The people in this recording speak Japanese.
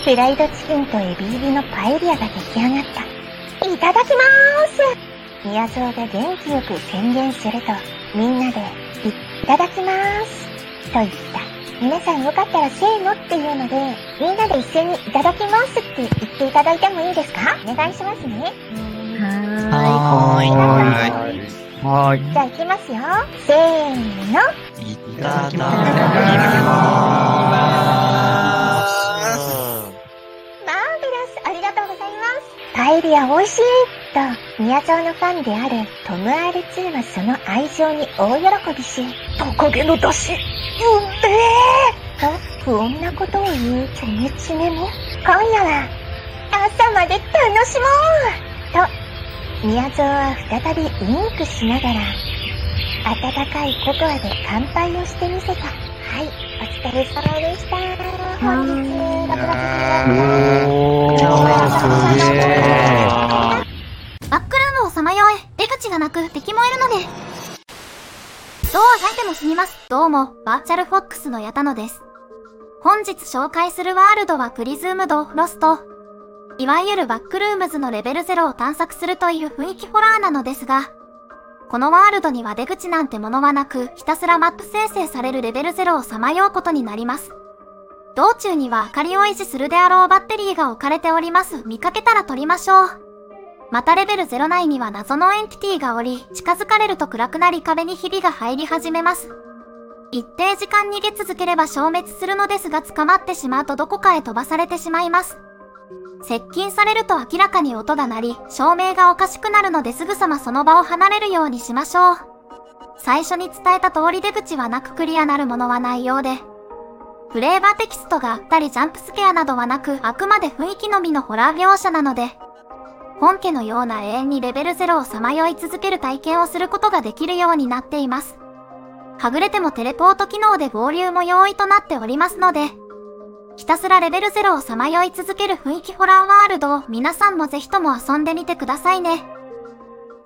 フライドチキンとエビ入りのパエリアが出来上がった。いただきまーす。宮蔵が元気よく宣言すると、みんなで、いただきまーす。と言った。皆さんよかったらせーのっていうので、みんなで一斉にいただきますって言っていただいてもいいですか？お願いしますね。 はい。 じゃあ行きますよ。せーの。 いただきまーす。 マーベラス、ありがとうございます。パエリア美味しいと、宮沢のファンであるトム R2 はその愛情に大喜びし、トカゲの出汁、うんめーと不穏なことを言うチョメチメも、今夜は朝まで楽しもうと、宮沢は再びウインクしながら、温かいココアで乾杯をしてみせた。はい、お疲れ様でした。本日、6月バックルームをさまよえ、出口がなく敵もいるので。どうあがいても死にます。どうも、バーチャルフォックスの矢田野です。本日紹介するワールドはプリズームド・ロスト。いわゆるバックルームズのレベル0を探索するという雰囲気ホラーなのですが、このワールドには出口なんてものはなく、ひたすらマップ生成されるレベル0をさまようことになります。道中には明かりを維持するであろうバッテリーが置かれております。見かけたら取りましょう。またレベル0内には謎のエンティティがおり、近づかれると暗くなり壁にひびが入り始めます。一定時間逃げ続ければ消滅するのですが、捕まってしまうとどこかへ飛ばされてしまいます。接近されると明らかに音が鳴り、照明がおかしくなるのですぐさまその場を離れるようにしましょう。最初に伝えた通り出口はなくクリアなるものはないようで、フレーバーテキストがあったりジャンプスケアなどはなく、あくまで雰囲気のみのホラー描写なので、本家のような永遠にレベル0をさまよい続ける体験をすることができるようになっています。はぐれてもテレポート機能で合流も容易となっておりますので、ひたすらレベル0をさまよい続ける雰囲気ホラーワールドを皆さんもぜひとも遊んでみてくださいね。